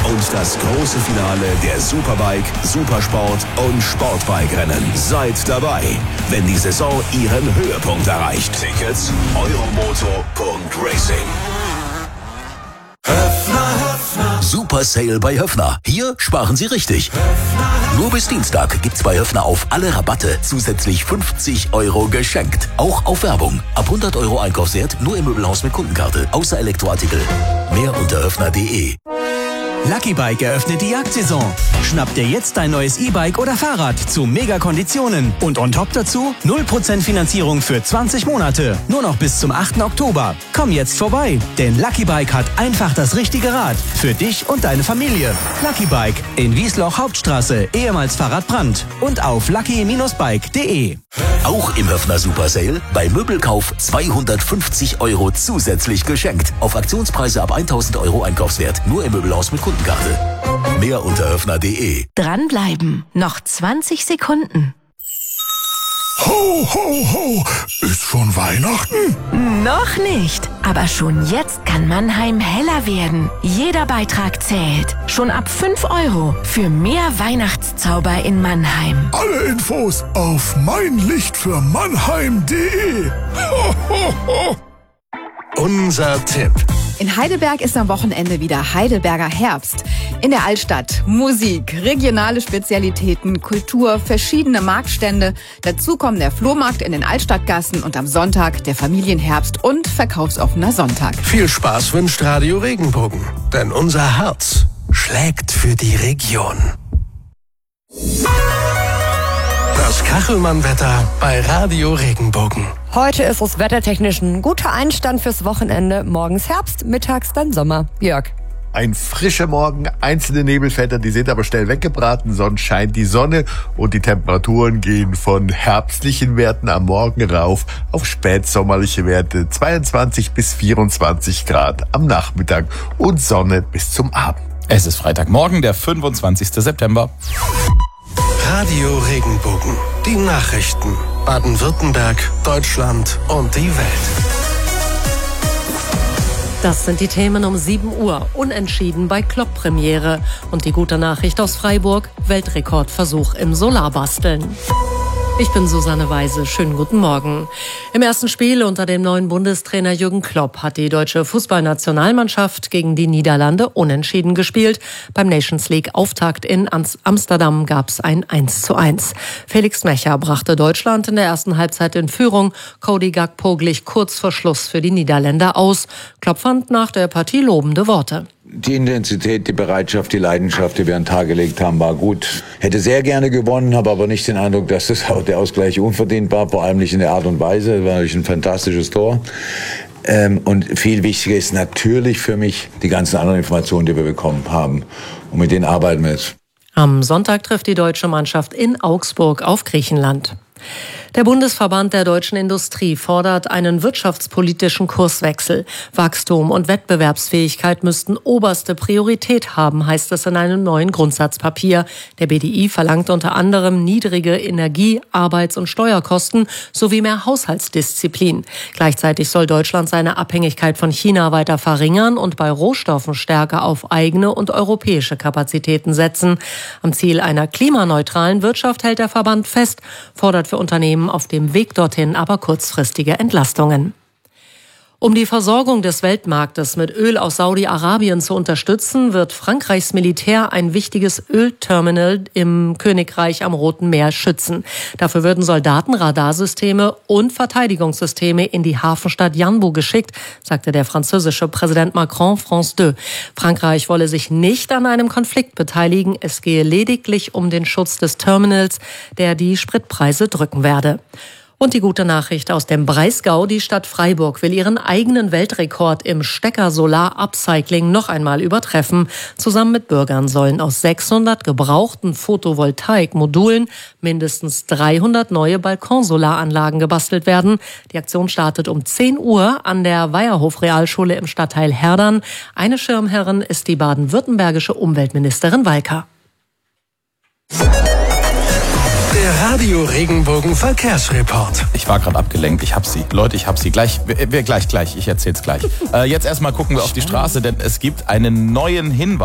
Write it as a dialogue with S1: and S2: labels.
S1: und das große Finale der Superbike, Supersport und Sportbike-Rennen. Seid dabei, wenn die Saison ihren Höhepunkt erreicht. Tickets euromoto.racing. Super Sale bei Höffner. Hier sparen Sie richtig. Nur bis Dienstag gibt's bei Höffner auf alle Rabatte zusätzlich 50 € geschenkt. Auch auf Werbung. Ab 100 € Einkaufswert nur im Möbelhaus mit Kundenkarte. Außer Elektroartikel. Mehr unter höffner.de.
S2: Lucky Bike eröffnet die Jagdsaison. Schnapp dir jetzt dein neues E-Bike oder Fahrrad zu Mega-Konditionen. Und on top dazu 0% Finanzierung für 20 Monate. Nur noch bis zum 8. Oktober. Komm jetzt vorbei, denn Lucky Bike hat einfach das richtige Rad. Für dich und deine Familie. Lucky Bike in Wiesloch Hauptstraße, ehemals Fahrradbrand. Und auf lucky-bike.de.
S1: Auch im Höffner Super Sale. Bei Möbelkauf 250 € zusätzlich geschenkt. Auf Aktionspreise ab 1000 € Einkaufswert. Nur im Möbelhaus mit Kundenkarte. Mehr unter höffner.de.
S3: Dranbleiben. Noch 20 Sekunden.
S4: Ho, ho, ho. Ist schon Weihnachten?
S3: Noch nicht. Aber schon jetzt kann Mannheim heller werden. Jeder Beitrag zählt. Schon ab 5 € für mehr Weihnachtszauber in Mannheim.
S4: Alle Infos auf meinlichtfürmannheim.de. Ho, ho, ho.
S5: Unser Tipp.
S6: In Heidelberg ist am Wochenende wieder Heidelberger Herbst. In der Altstadt Musik, regionale Spezialitäten, Kultur, verschiedene Marktstände. Dazu kommen der Flohmarkt in den Altstadtgassen und am Sonntag der Familienherbst und verkaufsoffener Sonntag.
S5: Viel Spaß wünscht Radio Regenbogen, denn unser Herz schlägt für die Region. Das Kachelmann-Wetter bei Radio Regenbogen.
S7: Heute ist es wettertechnisch ein guter Einstand fürs Wochenende. Morgens Herbst, mittags dann Sommer. Jörg.
S8: Ein frischer Morgen, einzelne Nebelfelder, die sind aber schnell weggebraten, sonst scheint die Sonne und die Temperaturen gehen von herbstlichen Werten am Morgen rauf auf spätsommerliche Werte 22 bis 24 Grad am Nachmittag und Sonne bis zum Abend.
S9: Es ist Freitagmorgen, der 25. September.
S5: Radio Regenbogen. Die Nachrichten. Baden-Württemberg, Deutschland und die Welt.
S10: Das sind die Themen um 7 Uhr. Unentschieden bei Klopp-Premiere. Und die gute Nachricht aus Freiburg. Weltrekordversuch im Solarbasteln. Ich bin Susanne Weise. Schönen guten Morgen. Im ersten Spiel unter dem neuen Bundestrainer Jürgen Klopp hat die deutsche Fußballnationalmannschaft gegen die Niederlande unentschieden gespielt. Beim Nations League Auftakt in Amsterdam gab es ein 1:1. Felix Mecher brachte Deutschland in der ersten Halbzeit in Führung. Cody Gakpo glich kurz vor Schluss für die Niederländer aus. Klopp fand nach der Partie lobende Worte.
S11: Die Intensität, die Bereitschaft, die Leidenschaft, die wir an den Tag gelegt haben, war gut. Hätte sehr gerne gewonnen, habe aber nicht den Eindruck, dass der Ausgleich unverdient war, vor allem nicht in der Art und Weise. Es war natürlich ein fantastisches Tor. Und viel wichtiger ist natürlich für mich die ganzen anderen Informationen, die wir bekommen haben. Und mit denen arbeiten wir jetzt.
S10: Am Sonntag trifft die deutsche Mannschaft in Augsburg auf Griechenland. Der Bundesverband der deutschen Industrie fordert einen wirtschaftspolitischen Kurswechsel. Wachstum und Wettbewerbsfähigkeit müssten oberste Priorität haben, heißt es in einem neuen Grundsatzpapier. Der BDI verlangt unter anderem niedrige Energie-, Arbeits- und Steuerkosten sowie mehr Haushaltsdisziplin. Gleichzeitig soll Deutschland seine Abhängigkeit von China weiter verringern und bei Rohstoffen stärker auf eigene und europäische Kapazitäten setzen. Am Ziel einer klimaneutralen Wirtschaft hält der Verband fest, fordert für Unternehmen auf dem Weg dorthin aber kurzfristige Entlastungen. Um die Versorgung des Weltmarktes mit Öl aus Saudi-Arabien zu unterstützen, wird Frankreichs Militär ein wichtiges Ölterminal im Königreich am Roten Meer schützen. Dafür würden Soldaten, Radarsysteme und Verteidigungssysteme in die Hafenstadt Yanbu geschickt, sagte der französische Präsident Macron France 2. Frankreich wolle sich nicht an einem Konflikt beteiligen, es gehe lediglich um den Schutz des Terminals, der die Spritpreise drücken werde. Und die gute Nachricht aus dem Breisgau, die Stadt Freiburg will ihren eigenen Weltrekord im Stecker-Solar-Upcycling noch einmal übertreffen. Zusammen mit Bürgern sollen aus 600 gebrauchten Photovoltaikmodulen mindestens 300 neue Balkonsolaranlagen gebastelt werden. Die Aktion startet um 10 Uhr an der Weierhof-Realschule im Stadtteil Herdern. Eine Schirmherrin ist die baden-württembergische Umweltministerin Walker.
S5: Der Radio Regenbogen Verkehrsreport.
S9: Ich war gerade abgelenkt, ich hab sie. Leute, ich hab sie. Gleich, ich erzähl's gleich. Jetzt erstmal gucken wir auf die Straße, denn es gibt einen neuen Hinweis.